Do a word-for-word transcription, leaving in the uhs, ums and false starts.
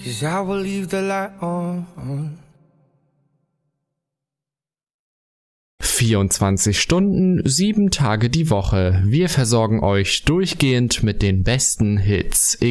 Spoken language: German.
'cause I will leave the light on. vierundzwanzig Stunden, sieben Tage die Woche. Wir versorgen euch durchgehend mit den besten Hits.